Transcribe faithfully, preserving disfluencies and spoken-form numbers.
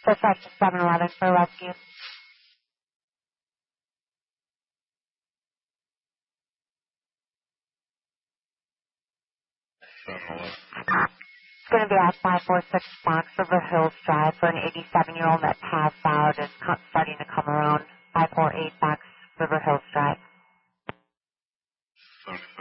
Dispatch to seven eleven for rescue. It's going to be at five four six Fox River Hills Drive for an eighty-seven-year-old that passed out and co- starting to come around.